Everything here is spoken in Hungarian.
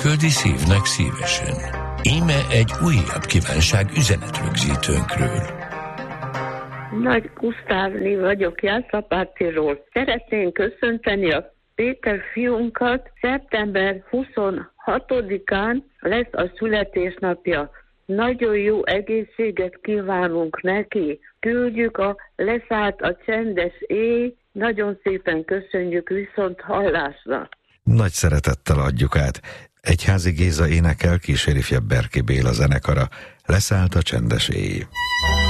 küldi szívnek szívesen. Íme egy újabb kívánság üzenetrögzítőnkről. Nagy Gusztávné vagyok, Jászlapátiról. Szeretném köszönteni a Péter fiunkat. Szeptember 26-án lesz a születésnapja. Nagyon jó egészséget kívánunk neki. Küldjük a Leszállt a csendes éj. Nagyon szépen köszönjük, viszont hallásra. Nagy szeretettel adjuk át. Egyházi Géza énekel, kíséri Berki Béla zenekara. Leszállt a csendes éj.